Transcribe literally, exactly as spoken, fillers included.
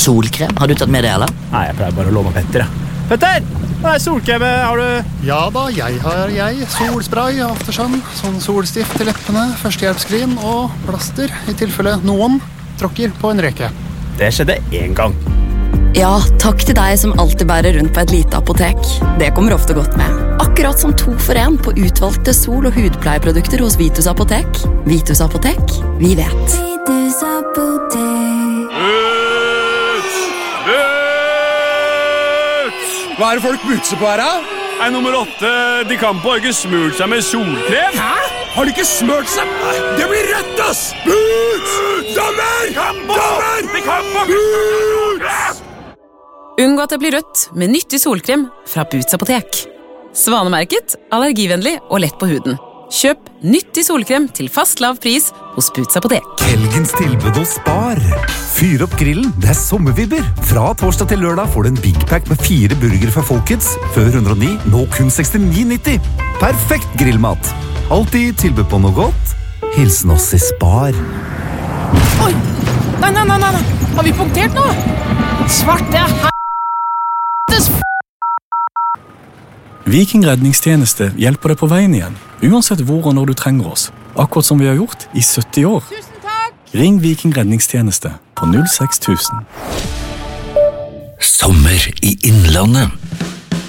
Solkrem, har du tatt med det, eller? Nei, jeg pleier bare å låne Petter, jeg. Petter! Hva er solkrem? Har du... Ja da, jeg har jeg. Solspray, aftersun, sånn solstift til leppene, førstehjelpsskrin og plaster, i tilfelle noen tråkker på en reke. Det skjedde en gang. Ja, takk til deg som alltid bærer rundt på et lite apotek. Det kommer ofte godt med. Akkurat som to for en på utvalgte sol- og hudpleieprodukter hos Vitus Apotek. Vitus Apotek, vi vet. Vitus Apotek. Boots! Boots! Hva er det folk butser på her, da? Nei, nummer åtte, de kan på ikke smurt seg med solkrem. Hæ? Har de ikke smørt seg? Nei, det blir rett, ass! Boots! Dommer! Dommer! De kan på Boots! Unngå at det blir rødt med nyttig solkrem fra Boots Apotek. Svanemerket, allergivennlig og lett på huden. Kjøp nyttig solkrem til fast lav pris hos Boots Apotek. Helgens tilbud hos Spar. Fyr opp grillen, det er sommervibber. Fra torsdag til lørdag får du en Big Pack med fire burger fra Folkets. Før hundre og ni, nå kun sekstini nitti. Perfekt grillmat. Alltid tilbud på noe godt. Hilsen oss i Spar. Oi! Nei, nei, nei, nei. Har vi punktert nå? Svarte h***es f***. Viking redningstjeneste hjelper deg på veien igjen, uansett hvor og når du trenger oss. Akkurat som vi har gjort i sytti år. Tusen takk! Ring Viking redningstjeneste på null seks tusen. Sommer i Innlandet.